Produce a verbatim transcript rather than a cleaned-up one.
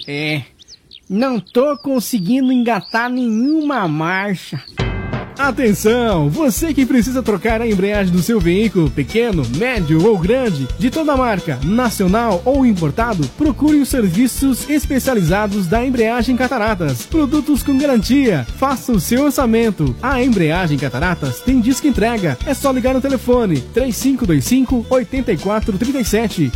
É, não tô conseguindo engatar nenhuma marcha. Atenção! Você que precisa trocar a embreagem do seu veículo, pequeno, médio ou grande, de toda marca, nacional ou importado, procure os serviços especializados da Embreagem Cataratas. Produtos com garantia. Faça o seu orçamento. A Embreagem Cataratas tem disco entrega. É só ligar no telefone três cinco dois cinco, oito quatro três sete